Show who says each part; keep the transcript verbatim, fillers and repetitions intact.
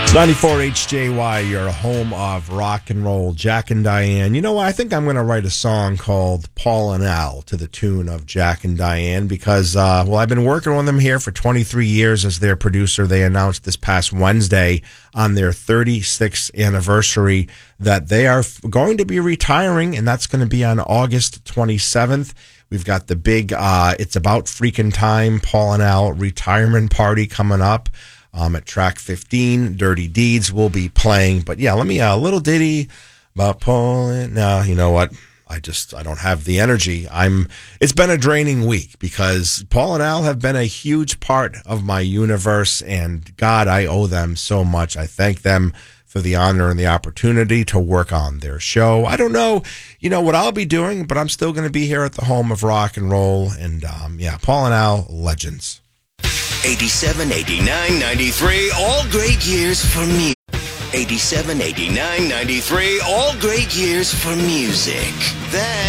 Speaker 1: ninety-four H J Y, your home of rock and roll. Jack and Diane. You know what? I think I'm going to write a song called Paul and Al to the tune of Jack and Diane because, uh, well, I've been working with them here for twenty-three years as their producer. They announced this past Wednesday on their thirty-sixth anniversary that they are going to be retiring, and that's going to be on August twenty-seventh. We've got the big uh, It's About Freaking Time Paul and Al retirement party coming up. Um, at track fifteen, Dirty Deeds will be playing. But yeah, let me, uh, a little ditty about Paul. And, no, you know what? I just, I don't have the energy. I'm, it's been a draining week because Paul and Al have been a huge part of my universe. And God, I owe them so much. I thank them for the honor and the opportunity to work on their show. I don't know, you know, what I'll be doing, but I'm still going to be here at the home of rock and roll. And, um, yeah, Paul and Al, legends.
Speaker 2: eighty-seven, eighty-nine, ninety-three, all great years for music. eighty-seven, eighty-nine, ninety-three, all great years for music. Then